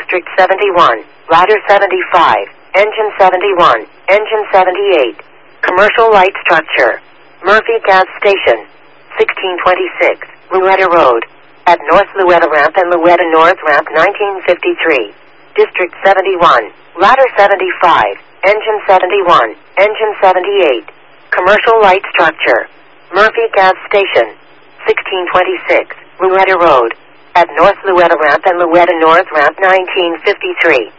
District 71, Ladder 75, Engine 71, Engine 78. Commercial light structure. Murphy Gas Station, 1626, Louetta Road. At North Louetta Ramp and Louetta North Ramp 1953. District 71, Ladder 75, Engine 71, Engine 78. Commercial light structure. Murphy Gas Station, 1626, Louetta Road. At North Louetta Ramp and Louetta North Ramp 1953.